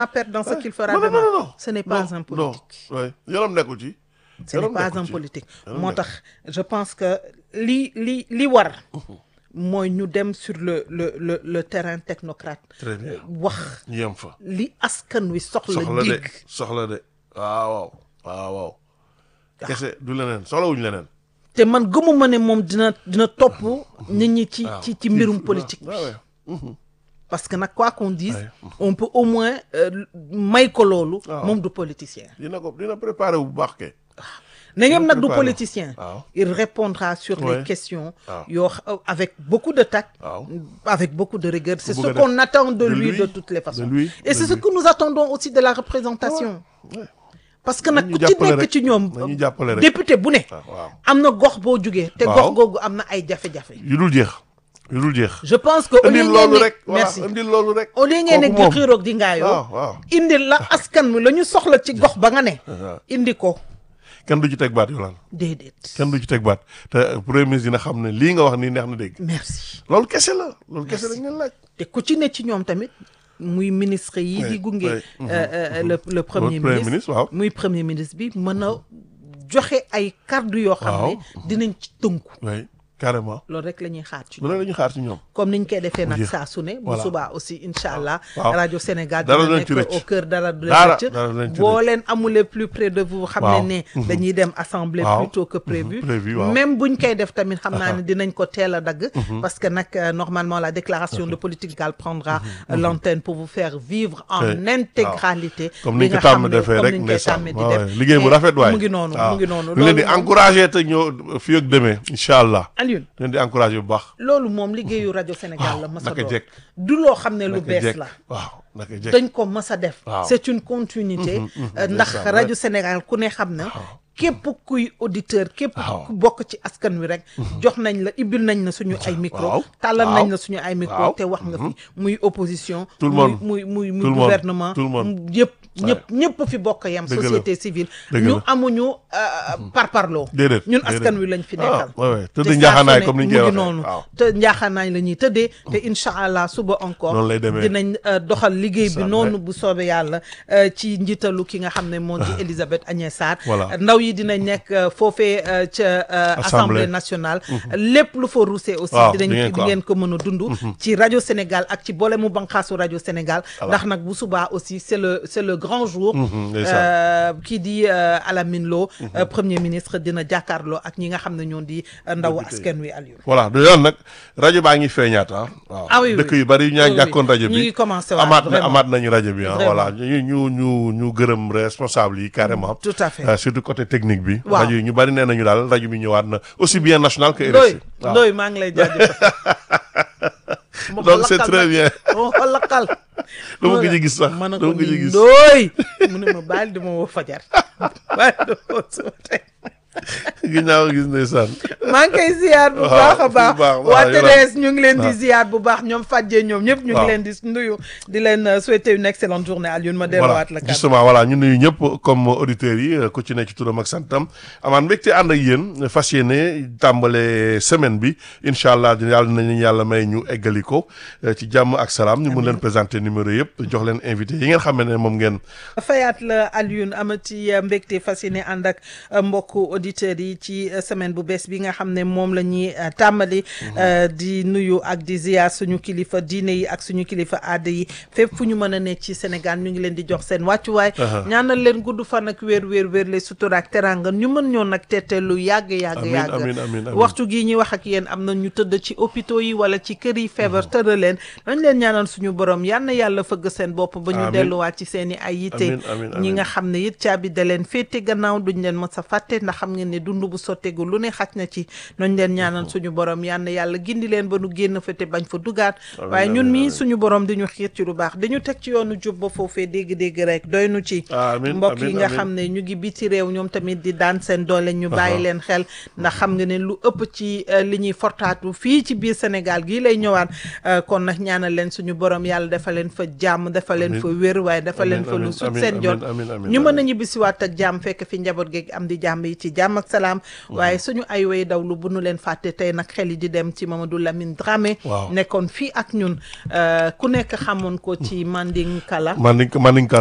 à perdre dans ce qu'il fera non non demain. non non. Ce n'est pas un politique. non oui yoonam nekkul ci. Ce n'est yoonam pas nekkul un ci. politique. yoonam moo nekkul. tax je pense que li war. mooy ñu dem sur le terrain technocrate. très bien wax ñu yem fa. li askan wi soxla soxla de dégg. soxla de waaw waaw. kese du leneen soxlawuñu leneen. te man gëmuma ne moom dina topp nit ñi ci mbirum politique bi. parce que nag quoi qu'on dise. on peut au moins may ko loolu. moom du politicien. dina préparé bu baax ke. na ngeen nag du préparé. politicien. waaw. il répondra sur les Ouais. questions. waaw. yoo avec beaucoup de tact. waaw. avec beaucoup de rigueur. C'est ce Beaucoup de- qu'on attend de de lui lui, de toutes les façons. de lui, et de c'est ce lui. que nous attendons aussi de la représentation. Ouais. parce que nag Nañu ku ci jàppale nekk rek. ci ñoom. Nañu jàppale rek. député bu ne. waaw. am na gox boo jugee. te Waaw. gox googu am na ay jafe-jafe. yu dul jeex. yu dul jeex. je pense que au lieu indil ngeen loolu ne rek. voilà merci indil loolu rek. au lieu ngeen ne kooku di moom. xiiroog di ngaayoo. waaw. indil la askan wi la ñu soxla ci gox ba nga ne. indi ko kenn du ci teg baat Yolande. déedéet. kenn du ci teg baat te premier ministre dina xam ne lii nga wax nii neex na dégg. merci. loolu kese la loolu kese lañ leen laaj. te ku ci ne ci ñoom tamit muy ministre yi di gunge. le premier ministre waaw. muy premier ministre bi mën a joxe ay kàddu yoo xam ne. dinañ ci tënku. oui carrément. loolu rek la ñuy xaar ci loolu la ñuy xaar ci ñoom. comme niñ koy defee nag jeex. saa su ne. bu Voilà. subaa aussi incha allah. waaw. rajo Sénégal Dara dina du leen ci nekk rëcc. au cœur dara du Dara leen dara du leen rëcc. ci boo rëcc. leen amulee plus près de vous. xam waaw. ne ne dañuy dem assemblée. waaw. plus tôt que prévu. prévu, waaw. même buñ koy def tamit xam naa ne dinañ ko teel a dagg. parce que nag normalement la déclaration de politique locale prendra l'antenne pour vous faire vivre en intégralité. comme ni ñu ko tàmm defee rek ndeysaan waaw liggéey bu rafet waay. mu ngi noonu mu ngi noonu. ñu leen di encouragé te ñëw fii ak demee incha allah. Alioune ñu leen di encouragé bu baax. loolu moom liggéeyu rajo Sénégal la mës a naka doon jekk. du loo xam ne lu naka bees jekk. la waaw naka jekk. dañ ko mës a def waaw. c'est une continuité ndax ndeysaan, rajo Sénégal ku ne xam na képp kuy auditeur képp waaw. ku bokk ci askan wi rek jox nañ la ibbil nañ la suñu ay micro waaw. tàllal waaw. nañ la suñu ay micro waaw. te wax nga fi muy opposition Tout le monde. muy Tout le monde. gouvernement Tout le monde. ñëpp fi bokk yam Dëgg la. société civile Dëgg ñu la. amuñu parparloo déedéet ñun askan wi lañ fi nekkal waaw te tëdd saa njaaxaanaay su ne comme ni ñu mu koy ngi waxee noonu waaw. te njaaxaanaay la ñuy tëddee te incha allah suba encore Noonu lay demee. dinañ doxal liggéey bi Incha noonu Allah. bu soobee yàlla ci njiitalu ki nga xam ne moo di Elisabeth Agnès Sarr Voilà. ndaw yi dinañ nekk foofee ca assemblée nationale lépp lu fa ruusee aussi Waaw, dinañ di ngeen ko am. ngeen ko mën a dund ci rajo Sénégal ak ci boole mu banqaasu rajo Sénégal ndax nag bu subaa aussi c'est le grand jour kii di Alamine Lo premier ministre dina jàkkaarloo ak ñi nga xam ne ñoo di ndawu askan wi Aliou. voilà du yoon nag rajo baa ngi feeñaat waaw Ah oui, oui. dëkk yu bari yu ñaa Oui, oui. jàkkoon rajo ñu bi ngi commencé waat, amaat vraiment. amaat nañu rajo bi Vraiment. voilà ñu gërëm responsable yi carrément Tout à fait. surtout côté technique bi Waaw. rajo yi ñu bari nee nañu daal rajo bi ñëwaat na aussi bien national que Ndoy RFI waaw. Ndoy maa ngi lay jaajëfal. donc c'est très bien moo ko lakkal. lu ma gëj a gis sax ma ne lu ko ma gëj a nii gis Ndoy mu ne ma baal di ma woo fajar baal di ma woo suba tey. ginnaaw gis ndeysaan maa ngi koy ziar bu Waaw, baax a bu baax baax, waa waaw, TDS ñu ngi leen di waaw. ziar bu baax ñoom fàjjee ñoom ñëpp ñu ngi Waaw. leen di nuyu di leen souhaiter une excellente journée Alioune ma delluwaat la kàddu. justement voilà ñu nuyu ñëpp comme auditeurs yi ku ci ne ci turam ak santam amaan mbégte ànd ak yéen fas yéene tàmbale semaine bi incha allah yàlla nañu yàlla may ñu eggali ko ci jàmm ak salaam ñu mun leen présenter numéro yëpp jox leen invité yi ngeen xam ne moom ngeen fayaat la Alioune amati mbégte fas yéene ànd ak mbokku auditeurs yi ci semaine bu bees bi nga xam ne moom la ñuy tàmbali di nuyu ak di ziar suñu kilifa diine yi ak suñu kilifa aada yi fépp fu ñu mën a ne ci Sénégal ñu ngi leen di jox seen wàccuwaay ñaanal leen gudd fan ak wér le sutura ak teranga ñu mën ñoo nag teete lu yàgg amiin. waxtu gii ñuy wax ak yéen am na ñu tëdd ci hôpitaux yi wala ci kër yi feebar tëra leen dañ leen ñaanal suñu borom yal na yàlla fëgg seen bopp ba ñu Amiin. delluwaat ci seen i ay yitte ñi nga xam ne it caabi da leen féete gannaaw duñ leen mës a fàtte ndax xam ngeen ne dund bu sottegu lu ne xaj na ci nañ leen ñaanal suñu borom yal na yàlla gindi leen ba nu génn fa te bañ fa dugaat waaye ñun mii suñu borom di ñu xiir ci lu baax dañu teg ci yoonu jub ba foofee dégg-dégg rek doy nu ci Amiin, mbokk yi amiin, nga amiin. xam ne ñu ngi biti réew ñoom tamit di daan seen doole ñu bàyyi leen xel ndax xam nga ne lu ëpp ci li ñuy fortaatu fii ci biir Sénégal gii lay ñëwaat kon nag ñaanal leen suñu borom yàlla dafa leen fa jàmm dafa leen fa wér waaye dafa leen fa lu sut seen jot ñu mën a ñibbisiwaat ak jàmm fekk fi njaboot geeg am di jàmm yi ci jàmm ak salaam programme waaye suñu ay way dawlu bu nu leen fàtte tey nag xel yi di dem ci Mamadou Lamine Dramé nekkoon fii ak ñun ku nekk xamoon ko ci Manding Kala